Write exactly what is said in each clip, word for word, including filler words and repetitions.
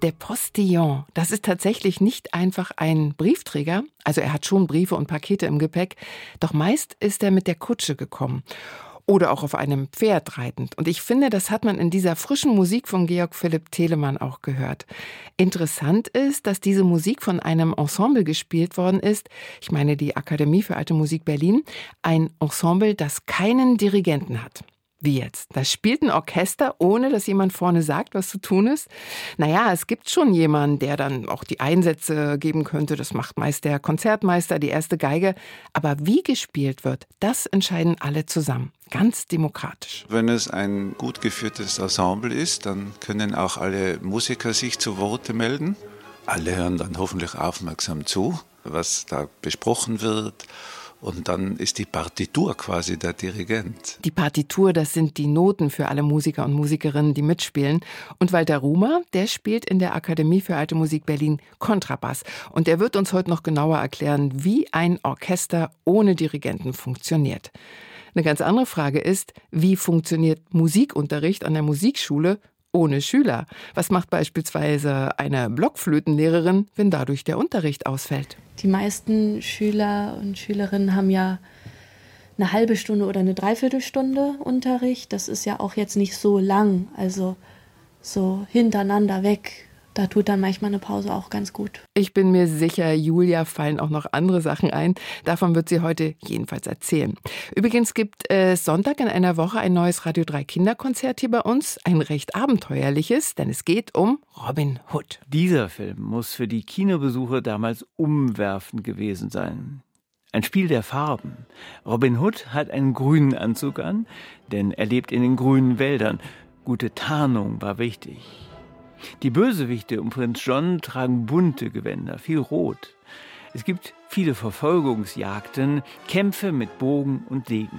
Der Postillon, das ist tatsächlich nicht einfach ein Briefträger. Also er hat schon Briefe und Pakete im Gepäck. Doch meist ist er mit der Kutsche gekommen. Oder auch auf einem Pferd reitend. Und ich finde, das hat man in dieser frischen Musik von Georg Philipp Telemann auch gehört. Interessant ist, dass diese Musik von einem Ensemble gespielt worden ist. Ich meine die Akademie für Alte Musik Berlin. Ein Ensemble, das keinen Dirigenten hat. Wie jetzt? Da spielt ein Orchester, ohne dass jemand vorne sagt, was zu tun ist? Naja, es gibt schon jemanden, der dann auch die Einsätze geben könnte. Das macht meist der Konzertmeister, die erste Geige. Aber wie gespielt wird, das entscheiden alle zusammen. Ganz demokratisch. Wenn es ein gut geführtes Ensemble ist, dann können auch alle Musiker sich zu Worte melden. Alle hören dann hoffentlich aufmerksam zu, was da besprochen wird. Und dann ist die Partitur quasi der Dirigent. Die Partitur, das sind die Noten für alle Musiker und Musikerinnen, die mitspielen. Und Walter Rumer, der spielt in der Akademie für Alte Musik Berlin Kontrabass. Und er wird uns heute noch genauer erklären, wie ein Orchester ohne Dirigenten funktioniert. Eine ganz andere Frage ist, wie funktioniert Musikunterricht an der Musikschule ohne Schüler? Was macht beispielsweise eine Blockflötenlehrerin, wenn dadurch der Unterricht ausfällt? Die meisten Schüler und Schülerinnen haben ja eine halbe Stunde oder eine Dreiviertelstunde Unterricht. Das ist ja auch jetzt nicht so lang, also so hintereinander weg. Da tut dann manchmal eine Pause auch ganz gut. Ich bin mir sicher, Julia fallen auch noch andere Sachen ein. Davon wird sie heute jedenfalls erzählen. Übrigens gibt es Sonntag in einer Woche ein neues Radio drei Kinderkonzert hier bei uns. Ein recht abenteuerliches, denn es geht um Robin Hood. Dieser Film muss für die Kinobesucher damals umwerfend gewesen sein. Ein Spiel der Farben. Robin Hood hat einen grünen Anzug an, denn er lebt in den grünen Wäldern. Gute Tarnung war wichtig. Die Bösewichte um Prinz John tragen bunte Gewänder, viel Rot. Es gibt viele Verfolgungsjagden, Kämpfe mit Bogen und Degen.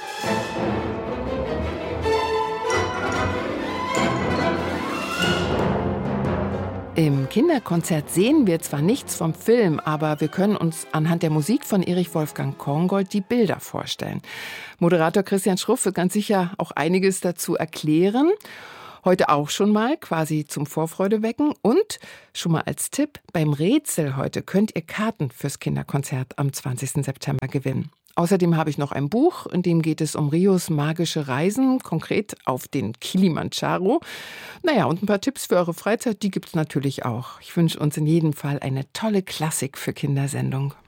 Im Kinderkonzert sehen wir zwar nichts vom Film, aber wir können uns anhand der Musik von Erich Wolfgang Korngold die Bilder vorstellen. Moderator Christian Schruff wird ganz sicher auch einiges dazu erklären. Heute auch schon mal, quasi zum Vorfreude wecken. Und schon mal als Tipp, beim Rätsel heute könnt ihr Karten fürs Kinderkonzert am zwanzigsten September gewinnen. Außerdem habe ich noch ein Buch, in dem geht es um Rios magische Reisen, konkret auf den Kilimandscharo. Naja, und ein paar Tipps für eure Freizeit, die gibt es natürlich auch. Ich wünsche uns in jedem Fall eine tolle Klassik für Kindersendung.